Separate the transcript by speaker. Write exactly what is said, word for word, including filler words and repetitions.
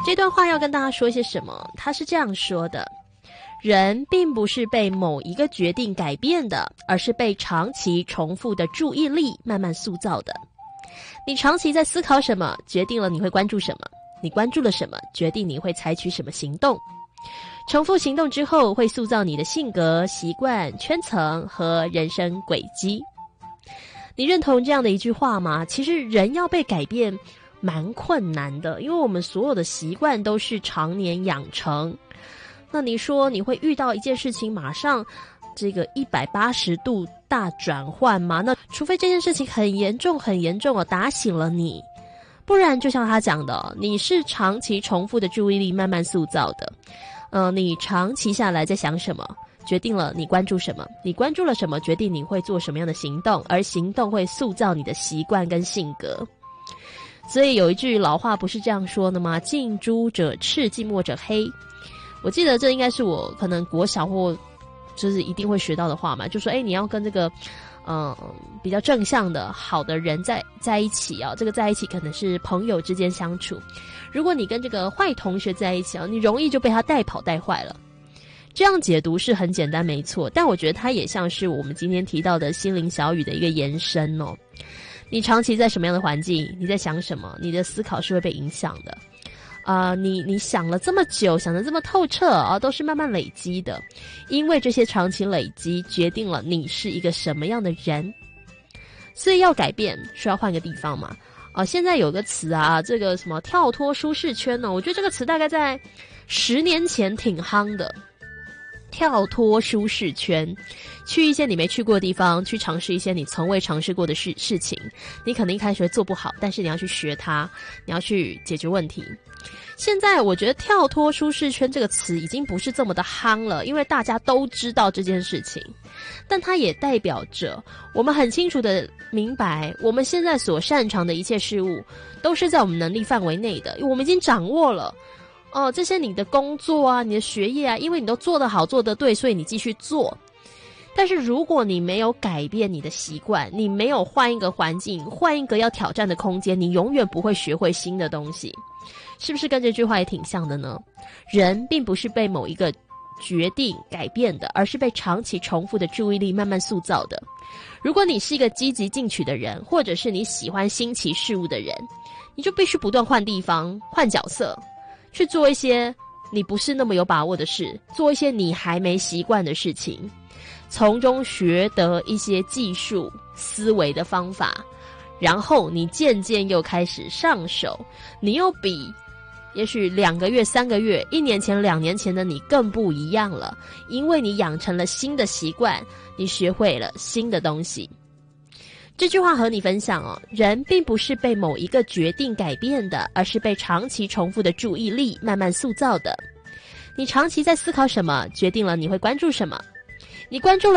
Speaker 1: 这段话要跟大家说些什么？他是这样说的：人并不是被某一个决定改变的，而是被长期重复的注意力慢慢塑造的。你长期在思考什么，决定了你会关注什么；你关注了什么，决定你会采取什么行动。重复行动之后，会塑造你的性格、习惯、圈层和人生轨迹。你认同这样的一句话吗？其实人要被改变蛮困难的，因为我们所有的习惯都是常年养成。那你说你会遇到一件事情马上这个一百八十度大转换吗？那除非这件事情很严重很严重哦，打醒了你，不然就像他讲的，你是长期重复的注意力慢慢塑造的。呃，你长期下来在想什么，决定了你关注什么，你关注了什么，决定你会做什么样的行动，而行动会塑造你的习惯跟性格。所以有一句老话不是这样说的吗？近朱者赤，近墨者黑。我记得这应该是我可能国小或就是一定会学到的话嘛，就说哎，你要跟这个嗯、呃、比较正向的好的人在在一起啊，这个在一起可能是朋友之间相处。如果你跟这个坏同学在一起啊，你容易就被他带跑带坏了。这样解读是很简单没错，但我觉得它也像是我们今天提到的心灵小语的一个延伸哦。你长期在什么样的环境，你在想什么，你的思考是会被影响的。啊、呃，你你想了这么久，想得这么透彻啊，都是慢慢累积的。因为这些长期累积，决定了你是一个什么样的人。所以要改变，需要换个地方嘛。啊、呃，现在有个词啊，这个什么跳脱舒适圈呢？我觉得这个词大概在十年前挺夯的。跳脱舒适圈，去一些你没去过的地方，去尝试一些你从未尝试过的事事情。你可能一开始会做不好，但是你要去学它，你要去解决问题。现在我觉得跳脱舒适圈这个词已经不是这么的夯了，因为大家都知道这件事情，但它也代表着我们很清楚的明白，我们现在所擅长的一切事物都是在我们能力范围内的，我们已经掌握了。哦，这些你的工作啊，你的学业啊，因为你都做得好做得对，所以你继续做。但是如果你没有改变你的习惯，你没有换一个环境，换一个要挑战的空间，你永远不会学会新的东西。是不是跟这句话也挺像的呢？人并不是被某一个决定改变的，而是被长期重复的注意力慢慢塑造的。如果你是一个积极进取的人，或者是你喜欢新奇事物的人，你就必须不断换地方，换角色，去做一些你不是那么有把握的事，做一些你还没习惯的事情，从中学得一些技术思维的方法，然后你渐渐又开始上手，你又比也许两个月、三个月、一年前、两年前的你更不一样了，因为你养成了新的习惯，你学会了新的东西。这句话和你分享哦，人并不是被某一个决定改变的，而是被长期重复的注意力慢慢塑造的。你长期在思考什么，决定了你会关注什么。你关注了